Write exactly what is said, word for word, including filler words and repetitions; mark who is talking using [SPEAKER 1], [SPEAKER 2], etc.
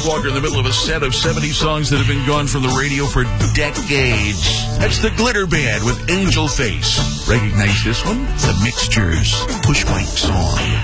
[SPEAKER 1] Sleepwalker in the middle of a set of seventy songs that have been gone from the radio for decades. That's the Glitter Band with Angel Face. Recognize this one? The Mixtures. Push Mike song.